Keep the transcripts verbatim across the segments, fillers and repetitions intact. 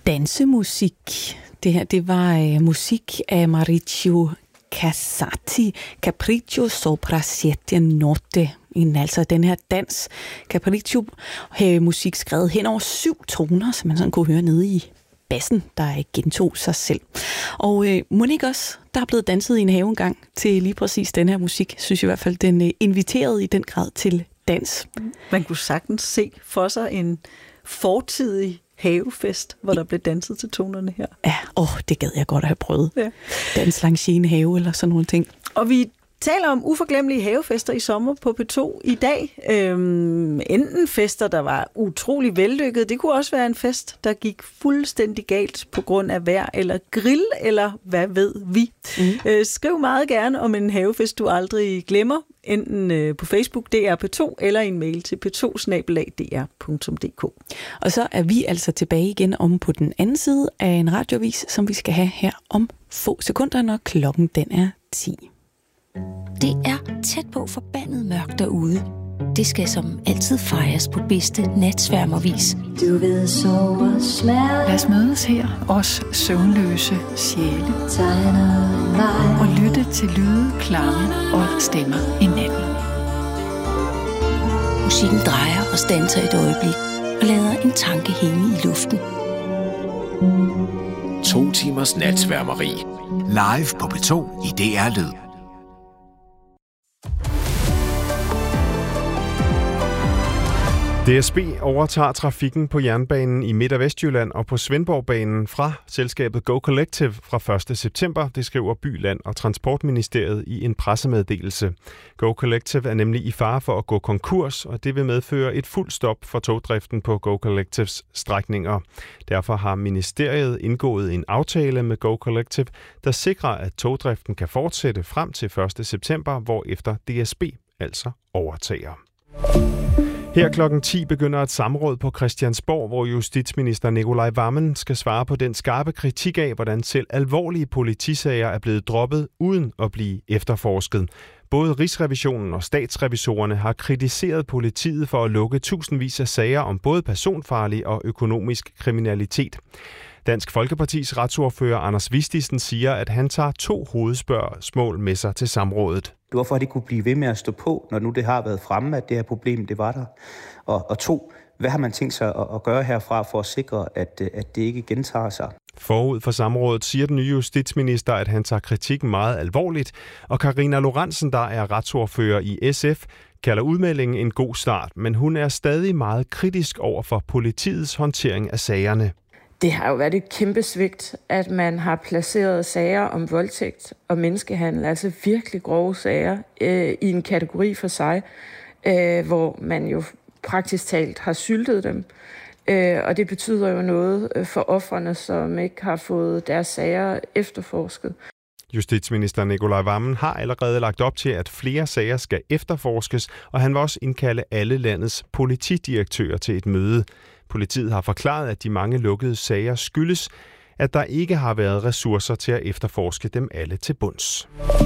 dansemusik. Det her, det var øh, musik af Maurizio Casati, Capriccio sopra sette notte. En, altså den her dans. Capriccio havde musik skrevet hen over syv toner, som man sådan kunne høre nede i bassen, der gentog sig selv. Og øh, må ikke også, der er blevet danset i en have engang til lige præcis den her musik, synes jeg i hvert fald, den øh, inviterede i den grad til dans. Man kunne sagtens se for sig en fortidig havefest, hvor der blev danset til tonerne her. Ja, åh, det gad jeg godt at have prøvet. Ja. Dans langs en have eller sådan nogle ting. Og vi taler om uforglemmelige havefester i sommer på P to i dag. Øhm, enten fester, der var utrolig vellykket. Det kunne også være en fest, der gik fuldstændig galt på grund af vejr eller grill, eller hvad ved vi. Mm. Øh, skriv meget gerne om en havefest, du aldrig glemmer. Enten øh, på Facebook, D R P to, eller en mail til p to snabel-a d r punktum d k. Og så er vi altså tilbage igen om på den anden side af en radioavis, som vi skal have her om få sekunder, når klokken den er ti. Det er tæt på forbandet mørkt derude. Det skal som altid fejres på bedste natsværmervis. Du ved sove og smerte. Lad os mødes her, os søvnløse sjæle. Tegner mig. Og lytte til lyde, klange og stemmer i natten. Musikken drejer og standser et øjeblik og lader en tanke hænge i luften. To timers natsværmeri. Live på P to i D R Lyd. D S B overtager trafikken på jernbanen i Midt- og Vestjylland og på Svendborgbanen fra selskabet Go Collective fra første september, det skriver By, Land og Transportministeriet i en pressemeddelelse. Go Collective er nemlig i fare for at gå konkurs, og det vil medføre et fuldt stop for togdriften på Go Collectives strækninger. Derfor har ministeriet indgået en aftale med Go Collective, der sikrer, at togdriften kan fortsætte frem til første september, hvorefter D S B altså overtager. Her klokken ti begynder et samråd på Christiansborg, hvor justitsminister Nicolai Wammen skal svare på den skarpe kritik af, hvordan selv alvorlige politisager er blevet droppet uden at blive efterforsket. Både Rigsrevisionen og statsrevisorerne har kritiseret politiet for at lukke tusindvis af sager om både personfarlig og økonomisk kriminalitet. Dansk Folkepartis retsordfører Anders Vistisen siger, at han tager to hovedspørgsmål med sig til samrådet. Det var for, at det kunne blive ved med at stå på, når nu det har været fremme, at det her problem det var der. Og, og to, hvad har man tænkt sig at, at gøre herfra for at sikre, at, at det ikke gentager sig? Forud for samrådet siger den nye justitsminister, at han tager kritikken meget alvorligt, og Karina Lorentzen, der er retsordfører i S F, kalder udmeldingen en god start, men hun er stadig meget kritisk over for politiets håndtering af sagerne. Det har jo været et kæmpe svigt, at man har placeret sager om voldtægt og menneskehandel, altså virkelig grove sager, øh, i en kategori for sig, øh, hvor man jo praktisk talt har syltet dem. Øh, og det betyder jo noget for ofrene, som ikke har fået deres sager efterforsket. Justitsminister Nicolai Wammen har allerede lagt op til, at flere sager skal efterforskes, og han vil også indkalde alle landets politidirektører til et møde. Politiet har forklaret, at de mange lukkede sager skyldes, at der ikke har været ressourcer til at efterforske dem alle til bunds.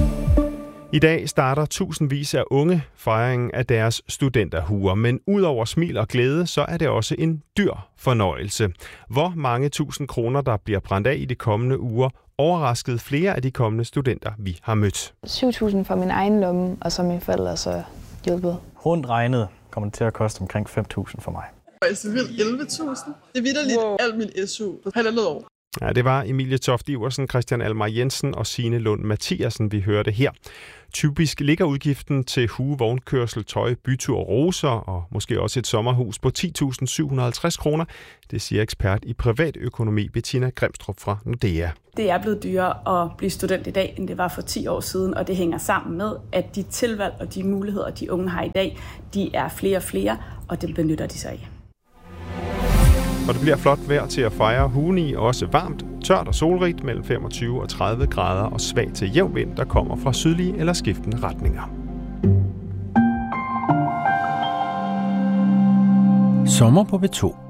I dag starter tusindvis af unge fejringen af deres studenterhuer, men udover smil og glæde, så er det også en dyr fornøjelse. Hvor mange tusind kroner, der bliver brændt af i de kommende uger, overraskede flere af de kommende studenter, vi har mødt. syv tusind fra min egen lomme, og så mine forældre så hjulpet. Rundt regnet kommer det til at koste omkring fem tusind for mig. Altså vildt elleve tusind. Det er vitterligt wow. Alt min S U på halvandet år. Ja, det var Emilie Toft Iversen, Christian Almar Jensen og Signe Lund Mathiasen, vi hørte her. Typisk ligger udgiften til hue, vognkørsel, tøj, bytur, roser og måske også et sommerhus på ti tusind syv hundrede og halvtreds kroner. Det siger ekspert i privatøkonomi Bettina Grimstrup fra Nordea. Det er blevet dyrere at blive student i dag, end det var for ti år siden, og det hænger sammen med, at de tilvalg og de muligheder, de unge har i dag, de er flere og flere, og det benytter de sig af. Og det bliver flot vejr til at fejre huen i, også varmt, tørt og solrigt mellem femogtyve og tredive grader og svag til jævn vind, der kommer fra sydlige eller skiftende retninger. Sommer på P to.